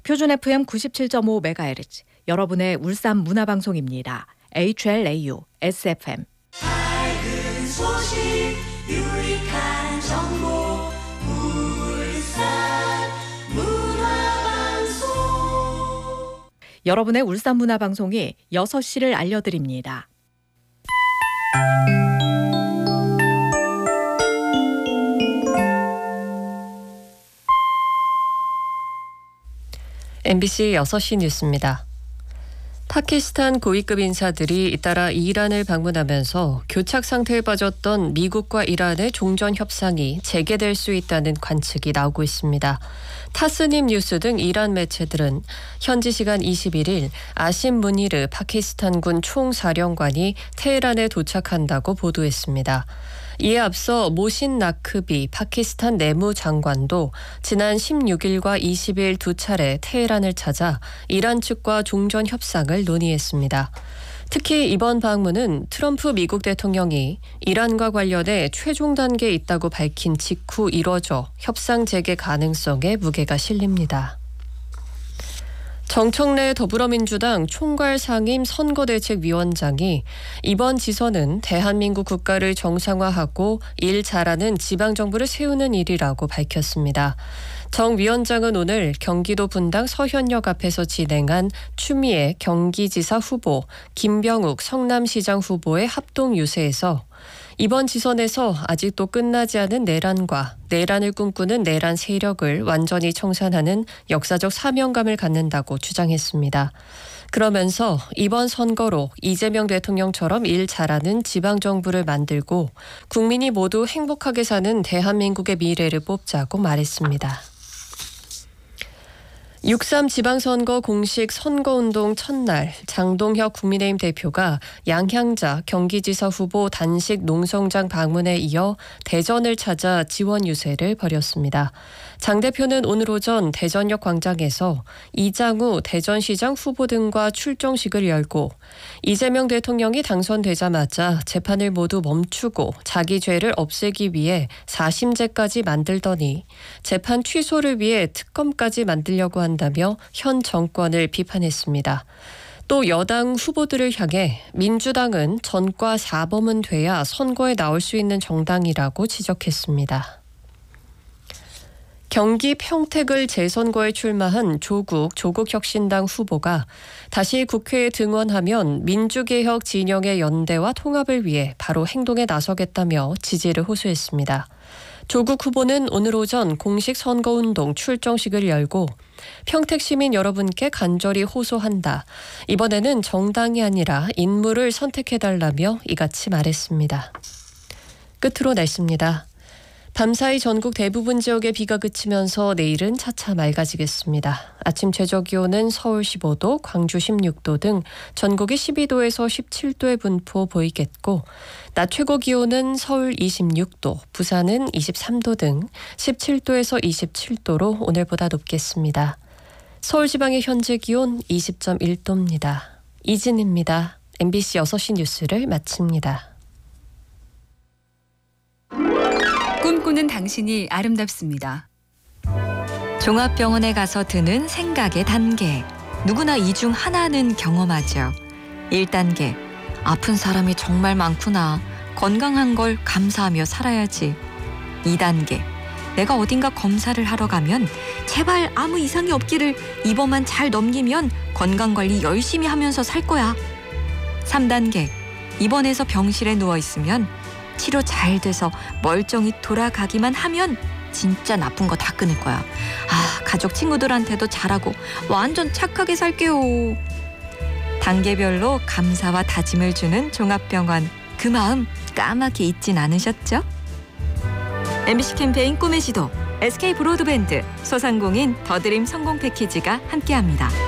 표준 FM 97.5MHz, 여러분의 울산 문화방송입니다. HLAU, SFM. 밝은 소식, 유익한 정보, 울산 문화방송. 여러분의 울산 문화방송이 6시를 알려드립니다. MBC 6시 뉴스입니다. 파키스탄 고위급 인사들이 잇따라 이란을 방문하면서 교착 상태에 빠졌던 미국과 이란의 종전 협상이 재개될 수 있다는 관측이 나오고 있습니다. 타스님 뉴스 등 이란 매체들은 현지 시간 21일 아심 무니르 파키스탄군 총사령관이 테헤란에 도착한다고 보도했습니다. 이에 앞서 모신 나크비 파키스탄 내무장관도 지난 16일과 20일 두 차례 테헤란을 찾아 이란 측과 종전 협상을 논의했습니다. 특히 이번 방문은 트럼프 미국 대통령이 이란과 관련해 최종 단계에 있다고 밝힌 직후 이뤄져 협상 재개 가능성에 무게가 실립니다. 정청래 더불어민주당 총괄 상임 선거대책위원장이 이번 지선은 대한민국 국가를 정상화하고 일 잘하는 지방정부를 세우는 일이라고 밝혔습니다. 정 위원장은 오늘 경기도 분당 서현역 앞에서 진행한 추미애 경기지사 후보, 김병욱 성남시장 후보의 합동 유세에서 이번 지선에서 아직도 끝나지 않은 내란과 내란을 꿈꾸는 내란 세력을 완전히 청산하는 역사적 사명감을 갖는다고 주장했습니다. 그러면서 이번 선거로 이재명 대통령처럼 일 잘하는 지방정부를 만들고 국민이 모두 행복하게 사는 대한민국의 미래를 뽑자고 말했습니다. 6.3 지방선거 공식 선거운동 첫날 장동혁 국민의힘 대표가 양향자 경기지사 후보 단식 농성장 방문에 이어 대전을 찾아 지원 유세를 벌였습니다. 장 대표는 오늘 오전 대전역 광장에서 이장우 대전시장 후보 등과 출정식을 열고 이재명 대통령이 당선되자마자 재판을 모두 멈추고 자기 죄를 없애기 위해 사심제까지 만들더니 재판 취소를 위해 특검까지 만들려고 한다며 현 정권을 비판했습니다. 또 여당 후보들을 향해 민주당은 전과 사범은 돼야 선거에 나올 수 있는 정당이라고 지적했습니다. 경기 평택을 재선거에 출마한 조국혁신당 후보가 다시 국회에 등원하면 민주개혁 진영의 연대와 통합을 위해 바로 행동에 나서겠다며 지지를 호소했습니다. 조국 후보는 오늘 오전 공식 선거운동 출정식을 열고 평택 시민 여러분께 간절히 호소한다. 이번에는 정당이 아니라 인물을 선택해달라며 이같이 말했습니다. 끝으로 날씨입니다. 밤사이 전국 대부분 지역에 비가 그치면서 내일은 차차 맑아지겠습니다. 아침 최저기온은 서울 15도, 광주 16도 등 전국이 12도에서 17도의 분포 보이겠고 낮 최고기온은 서울 26도, 부산은 23도 등 17도에서 27도로 오늘보다 높겠습니다. 서울 지방의 현재 기온 20.1도입니다. 이진입니다. MBC 6시 뉴스를 마칩니다. 꿈꾸는 당신이 아름답습니다. 종합병원에 가서 드는 생각의 단계. 누구나 이 중 하나는 경험하죠. 1단계. 아픈 사람이 정말 많구나. 건강한 걸 감사하며 살아야지. 2단계. 내가 어딘가 검사를 하러 가면 제발 아무 이상이 없기를, 이번만 잘 넘기면 건강관리 열심히 하면서 살 거야. 3단계. 입원해서 병실에 누워있으면 치료 잘 돼서 멀쩡히 돌아가기만 하면 진짜 나쁜 거 다 끊을 거야. 가족 친구들한테도 잘하고 완전 착하게 살게요. 단계별로 감사와 다짐을 주는 종합병원. 그 마음 까맣게 잊진 않으셨죠? MBC 캠페인 꿈의 지도, SK 브로드밴드, 소상공인 더드림 성공 패키지가 함께합니다.